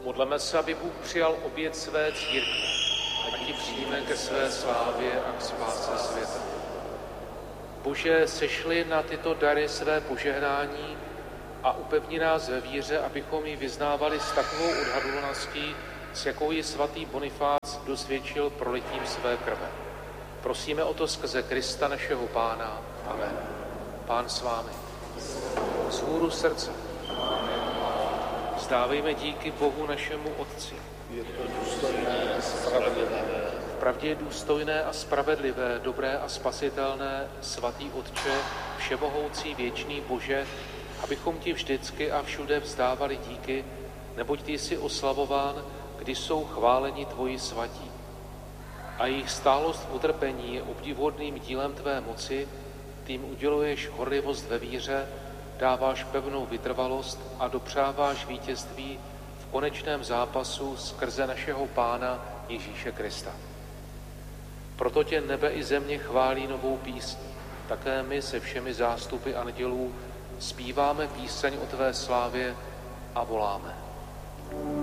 Modleme se, aby Bůh přijal oběť své církve, ať ji přijme ke své slávě a k spáse světa. Bože, sešli na tyto dary své požehnání a upevni nás ve víře, abychom ji vyznávali s takovou odhodlaností, s jakou ji svatý Bonifác dosvědčil prolitím své krve. Prosíme o to skrze Krista našeho Pána. Amen. Pán s vámi. Vzhůru srdce. Vzdávejme díky Bohu našemu Otci. Je to důstojné a spravedlivé. Vpravdě je důstojné a spravedlivé, dobré a spasitelné, svatý Otče, všemohoucí věčný Bože, abychom ti vždycky a všude vzdávali díky, neboť ty jsi oslavován, když jsou chváleni tvoji svatí. A jejich stálost v utrpení je obdivuhodným dílem tvé moci, ty jim uděluješ horlivost ve víře, dáváš pevnou vytrvalost a dopřáváš vítězství v konečném zápasu skrze našeho Pána Ježíše Krista. Proto tě nebe i země chválí novou písní. Také my se všemi zástupy andělů zpíváme píseň o tvé slávě a voláme.